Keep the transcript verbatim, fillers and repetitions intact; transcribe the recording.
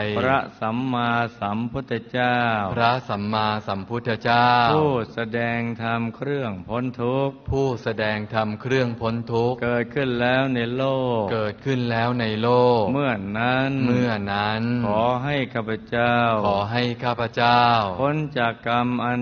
พระสัมมาสัมพุทธเจ้าพระสัมมาสัมพุทธเจ้าผู้แสดงธรรมเครื่องพ้นทุกข์ผู้แสดงธรรมเครื่องพ้นทุกข์เกิดขึ้นแล้วในโลกเกิดขึ้นแล้วในโลกเมื่อนั้นเมื่อนั้นขอให้ข้าพเจ้าขอให้ข้าพเจ้าพ้นจากกรรมอัน